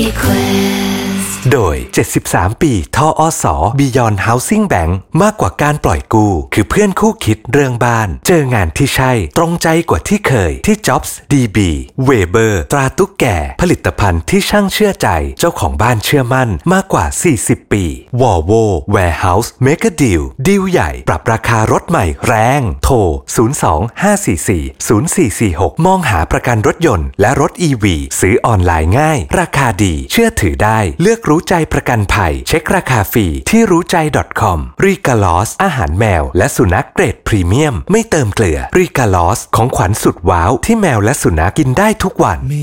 โดย 73 ปีทอส. Beyond Housing Bank มากกว่าการปล่อยกู้คือเพื่อนคู่คิดเรื่องบ้านเจองานที่ใช่ตรงใจกว่าที่เคยที่ Jobs DB Weber ตราตุ๊กแก่ผลิตภัณฑ์ที่ช่างเชื่อใจเจ้าของบ้านเชื่อมั่นมากกว่า 40 ปี Volvo Warehouse Mega Deal ดีลใหญ่ปรับราคารถใหม่แรงโทร 02-544-0446 มองหาประกันรถยนต์และรถ EV ซื้อออนไลน์ง่ายราคาดีเชื่อถือได้เลือกรู้ใจประกันภัยเช็คราคาฟรีที่รู้ใจ .com รีกาลอสอาหารแมวและสุนัขเกรดพรีเมียมไม่เติมเกลือรีกาลอสของขวัญสุดว้าวที่แมวและสุนัขกินได้ทุกวัน